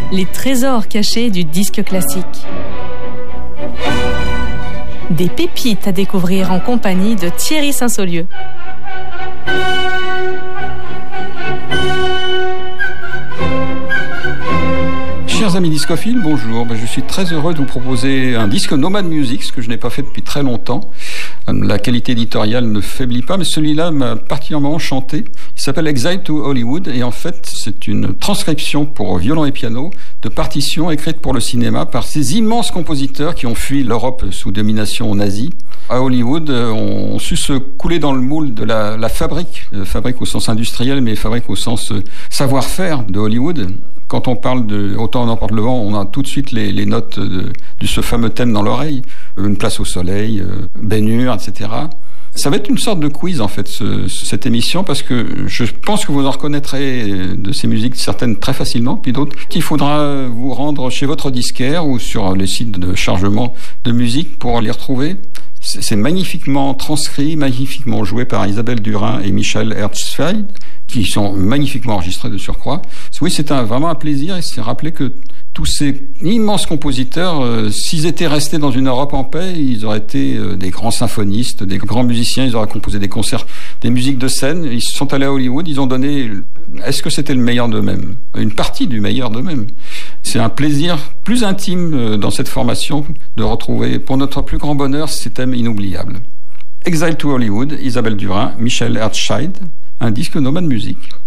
Les trésors cachés du disque classique. Des pépites à découvrir en compagnie de Thierry Saint-Saulieu. Chers amis discophiles, bonjour. Je suis très heureux de vous proposer un disque Nomad Music, ce que je n'ai pas fait depuis très longtemps. La qualité éditoriale ne faiblit pas, mais celui-là m'a particulièrement enchanté. Il s'appelle Exile to Hollywood et en fait, c'est une transcription pour violon et piano de partitions écrites pour le cinéma par ces immenses compositeurs qui ont fui l'Europe sous domination nazie. À Hollywood, on su se couler dans le moule de la fabrique au sens industriel, mais fabrique au sens savoir-faire de Hollywood. Quand on parle de Autant en emporte le vent, on a tout de suite les notes de ce fameux thème dans l'oreille. Une place au soleil, Ben-Hur, etc. Ça va être une sorte de quiz, en fait, cette émission, parce que je pense que vous en reconnaîtrez de ces musiques certaines très facilement, puis d'autres qu'il faudra vous rendre chez votre disquaire ou sur les sites de chargement de musique pour les retrouver. C'est magnifiquement transcrit, magnifiquement joué par Isabelle Durin et Michel Herzfeld, qui sont magnifiquement enregistrés de surcroît. Oui, c'est vraiment un plaisir et c'est rappeler que tous ces immenses compositeurs, s'ils étaient restés dans une Europe en paix, ils auraient été des grands symphonistes, des grands musiciens, ils auraient composé des concerts, des musiques de scène. Ils sont allés à Hollywood, ils ont donné... Est-ce que c'était le meilleur d'eux-mêmes ? Une partie du meilleur d'eux-mêmes. C'est un plaisir plus intime dans cette formation de retrouver, pour notre plus grand bonheur, ces thèmes inoubliables. Exile to Hollywood, Isabelle Durin, Michel Herzfeld, un disque Nomad Music.